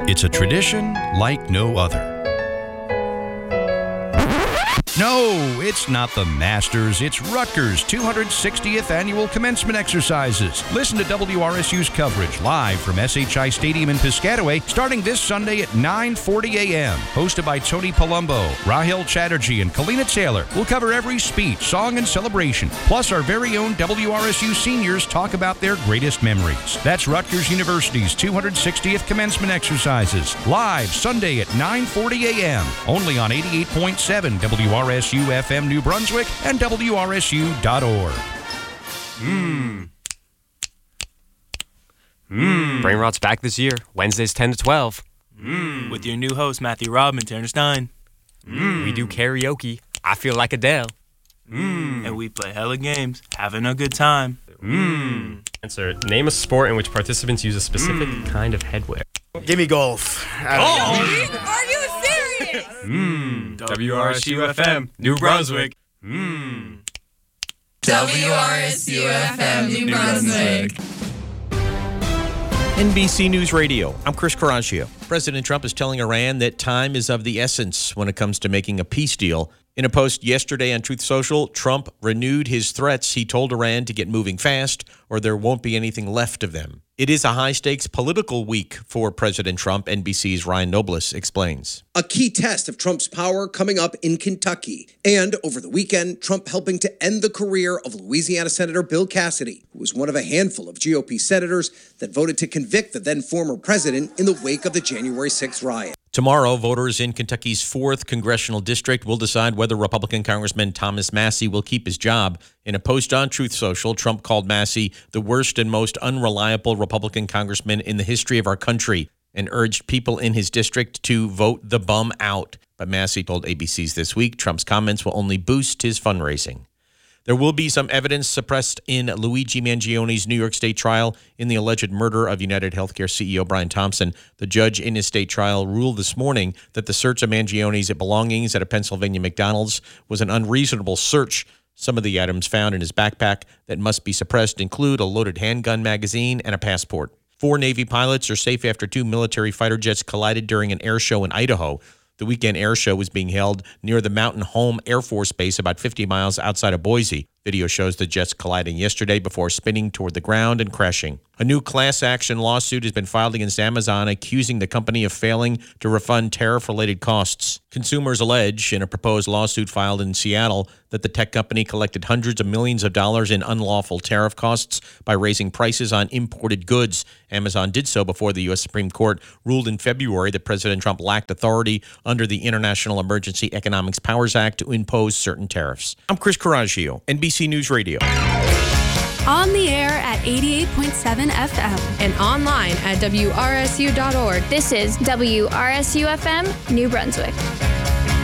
It's a tradition like no other. No, it's not the Masters. It's Rutgers' 260th annual commencement exercises. Listen to WRSU's coverage live from SHI Stadium in Piscataway starting this Sunday at 9:40 a.m. Hosted by Tony Palumbo, Rahil Chatterjee, and Kalina Taylor. We'll cover every speech, song, and celebration. Plus, our very own WRSU seniors talk about their greatest memories. That's Rutgers University's 260th commencement exercises. Live Sunday at 9:40 a.m. Only on 88.7 WRSU FM New Brunswick and WRSU.org. Brain Rot's back this year, Wednesdays 10 to 12. With your new host, Matthew Robb and Tanner Stein. We do karaoke. I feel like Adele. And we play hella games, having a good time. Answer, name a sport in which participants use a specific kind of headwear. Give me golf. Are you serious? WRSU FM, New Brunswick. WRSU FM New Brunswick. NBC News Radio. I'm Chris Caraccio. President Trump is telling Iran that time is of the essence when it comes to making a peace deal. In a post yesterday on Truth Social, Trump renewed his threats. He told Iran to get moving fast or there won't be anything left of them. It is a high-stakes political week for President Trump, NBC's Ryan Nobles explains. A key test of Trump's power coming up in Kentucky. And over the weekend, Trump helping to end the career of Louisiana Senator Bill Cassidy, who was one of a handful of GOP senators that voted to convict the then former president in the wake of the January 6th riot. Tomorrow, voters in Kentucky's 4th congressional district will decide whether Republican Congressman Thomas Massie will keep his job. In a post on Truth Social, Trump called Massie the worst and most unreliable Republican congressman in the history of our country and urged people in his district to vote the bum out. But Massie told ABC's This Week Trump's comments will only boost his fundraising. There will be some evidence suppressed in Luigi Mangioni's New York State trial in the alleged murder of United Healthcare CEO Brian Thompson. The judge in his state trial ruled this morning that the search of Mangioni's belongings at a Pennsylvania McDonald's was an unreasonable search. Some of the items found in his backpack that must be suppressed include a loaded handgun magazine and a passport. 4 Navy pilots are safe after 2 military fighter jets collided during an air show in Idaho. The weekend air show was being held near the Mountain Home Air Force Base about 50 miles outside of Boise. Video shows the jets colliding yesterday before spinning toward the ground and crashing. A new class action lawsuit has been filed against Amazon, accusing the company of failing to refund tariff-related costs. Consumers allege in a proposed lawsuit filed in Seattle that the tech company collected hundreds of millions of dollars in unlawful tariff costs by raising prices on imported goods. Amazon did so before the U.S. Supreme Court ruled in February that President Trump lacked authority under the International Emergency Economics Powers Act to impose certain tariffs. I'm Chris Caraccio, NBC News Radio. On the air at 88.7 FM. And online at WRSU.org. This is WRSU FM, New Brunswick.